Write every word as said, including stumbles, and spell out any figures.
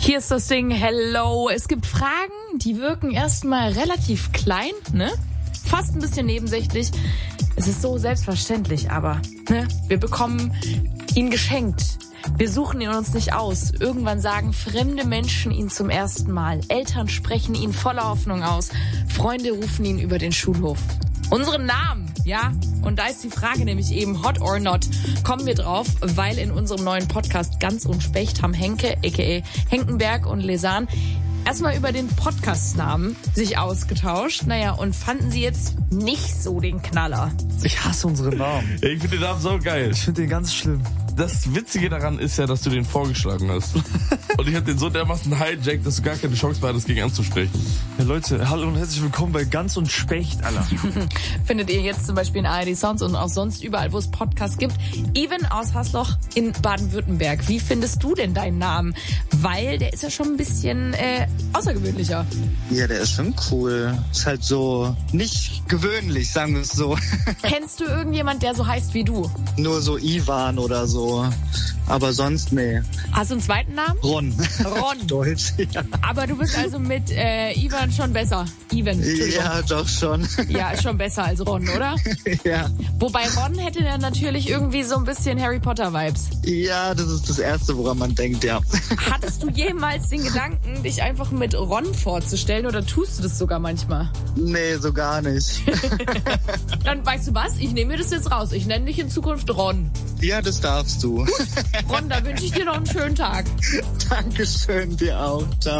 Hier ist das Ding, hello. Es gibt Fragen, die wirken erstmal relativ klein, ne? Fast ein bisschen nebensächlich. Es ist so selbstverständlich, aber ne? Wir bekommen ihn geschenkt. Wir suchen ihn uns nicht aus. Irgendwann sagen fremde Menschen ihn zum ersten Mal. Eltern sprechen ihn voller Hoffnung aus. Freunde rufen ihn über den Schulhof. Unseren Namen, ja? Und da ist die Frage nämlich eben hot or not. Kommen wir drauf, weil in unserem neuen Podcast Ganz und Specht haben Henke, aka Henkenberg und Lesan erstmal über den Podcast-Namen sich ausgetauscht. Naja, und fanden sie jetzt nicht so den Knaller. Ich hasse unsere Namen. Ja, ich finde den Namen so geil. Ich finde den ganz schlimm. Das Witzige daran ist ja, dass du den vorgeschlagen hast. Und ich habe den so dermaßen hijackt, dass du gar keine Chance mehr hattest, gegen anzusprechen. Ja, Leute, hallo und herzlich willkommen bei Ganz und Specht, Alter. Findet ihr jetzt zum Beispiel in A R D Sounds und auch sonst überall, wo es Podcasts gibt. Even aus Hasloch in Baden-Württemberg. Wie findest du denn deinen Namen? Weil der ist ja schon ein bisschen äh, außergewöhnlicher. Ja, der ist schon cool. Ist halt so nicht gewöhnlich, sagen wir es so. Kennst du irgendjemand, der so heißt wie du? Nur so Ivan oder so. Aber sonst, nee. Hast du einen zweiten Namen? Ron. Ron. Deutsch, ja. Aber du bist also mit äh, Ivan schon besser. Ivan. Ja, doch schon. Ja, ist schon besser als Ron, oder? Ja. Wobei Ron hätte dann natürlich irgendwie so ein bisschen Harry Potter-Vibes. Ja, das ist das Erste, woran man denkt, ja. Hattest du jemals den Gedanken, dich einfach mit Ron vorzustellen oder tust du das sogar manchmal? Nee, so gar nicht. Dann weißt du was? Ich nehme mir das jetzt raus. Ich nenne dich in Zukunft Ron. Ja, das darfst du. Ron, da wünsche ich dir noch einen schönen Tag. Dankeschön, dir auch. Ciao.